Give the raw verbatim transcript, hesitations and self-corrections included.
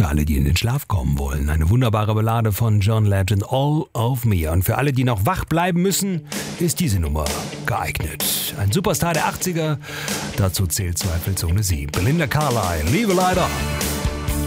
für alle, die in den Schlaf kommen wollen. Eine wunderbare Ballade von John Legend, All of Me. Und für alle, die noch wach bleiben müssen, ist diese Nummer geeignet. Ein Superstar der achtziger, dazu zählt zweifelsohne sie. Belinda Carlisle, Liebe leider.